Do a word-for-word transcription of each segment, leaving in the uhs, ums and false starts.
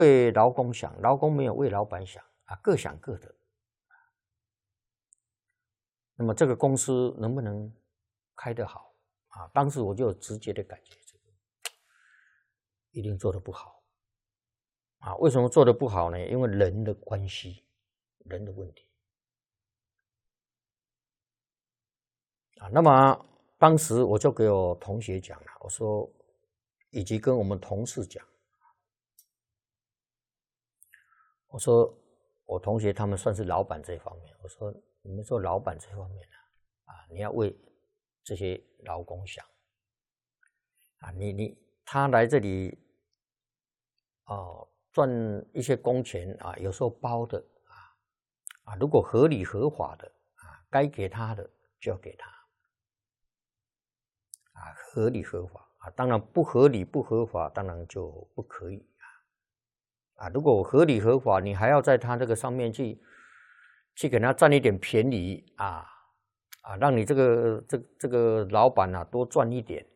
为劳工想，劳工没有为老板想啊，各想各的。那么这个公司能不能开得好啊？当时我就有直接的感觉，这个一定做得不好啊。为什么做得不好呢？因为人的关系，人的问题啊。那么当时我就给我同学讲了，我说，以及跟我们同事讲，我说我同学他们算是老板这方面，我说你们做老板这方面啊，你要为这些劳工想啊，你你他来这里哦赚一些工钱啊，有时候包的啊啊，如果合理合法的啊，该给他的就要给他啊，合理合法啊，当然不合理不合法，当然就不可以啊啊，如果合理合法，你还要在他这个上面去去给他占一点便宜啊。啊，让你这个这这个老板啊多赚一点，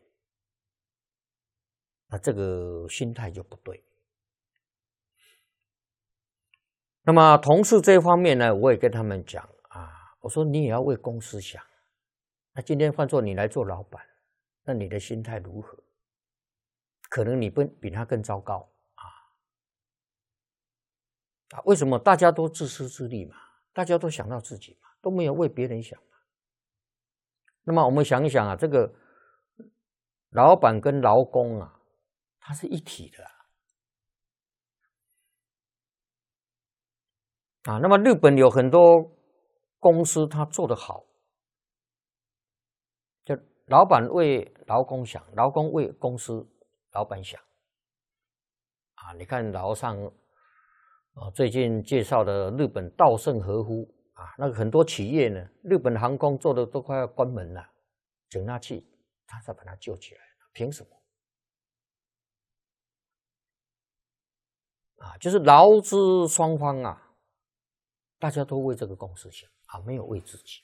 那这个心态就不对。那么同事这方面呢，我也跟他们讲啊，我说你也要为公司想。那今天换作你来做老板，那你的心态如何？可能你比比他更糟糕啊！啊，为什么大家都自私自利嘛？大家都想到自己嘛，都没有为别人想。那么我们想一想啊，这个老板跟劳工啊，它是一体的啊。啊，那么日本有很多公司，它做得好，就老板为劳工想，劳工为公司老板想。啊，你看老上啊，最近介绍的日本稻盛和夫。啊，那个很多企业呢，日本航空做的都快要关门了，整那气，他才把它救起来，凭什么？啊，就是劳资双方啊，大家都为这个公司想啊，没有为自己，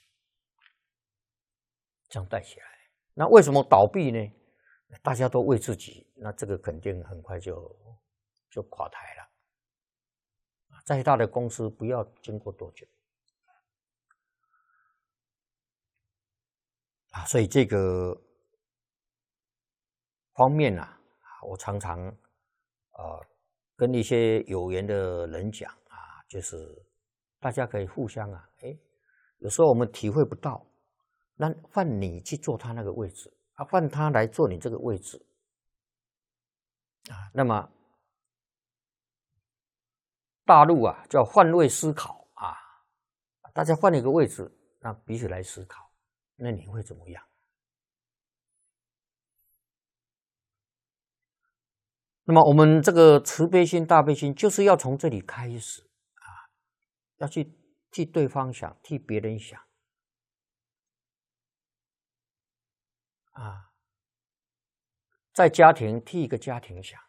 这样带起来。那为什么倒闭呢？大家都为自己，那这个肯定很快就就垮台了。再大的公司，不要经过多久。啊，所以这个方面啊，我常常呃跟一些有缘的人讲啊，就是大家可以互相啊，哎，有时候我们体会不到，那换你去做他那个位置啊，换他来做你这个位置啊，那么大陆啊叫换位思考啊，大家换一个位置，那彼此来思考。那你会怎么样？那么我们这个慈悲心、大悲心，就是要从这里开始啊，要去替对方想，替别人想啊，在家庭替一个家庭想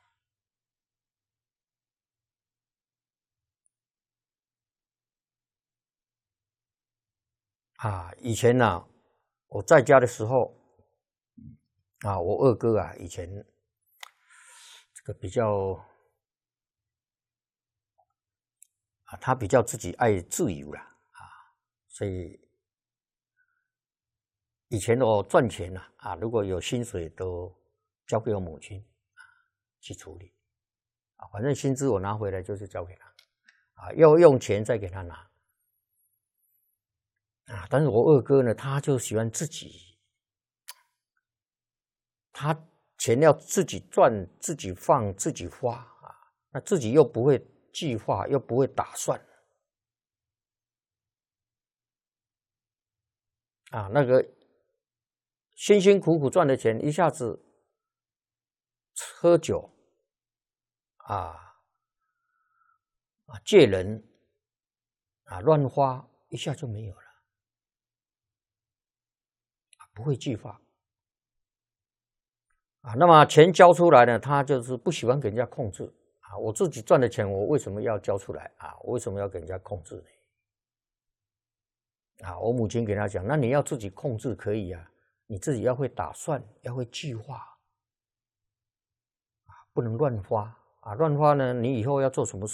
啊。以前呢、啊，我在家的时候啊，我二哥啊，以前这个比较啊，他比较自己爱自由啦啊，所以以前我赚钱呐 啊, 啊，如果有薪水都交给我母亲啊去处理啊，反正薪资我拿回来就是交给他啊，要用钱再给他拿啊。但是我二哥呢，他就喜欢自己，他钱要自己赚、自己放、自己花啊，那自己又不会计划，又不会打算啊，那个辛辛苦苦赚的钱一下子喝酒啊啊借人啊乱花，一下就没有了啊，不会计划啊。那么钱交出来呢，他就是不喜欢给人家控制啊。我自己赚的钱，我为什么要交出来啊？我为什么要给人家控制呢？啊，我母亲给他讲，那你要自己控制可以啊，你自己要会打算，要会计划，啊，不能乱花啊，乱花呢，你以后要做什么事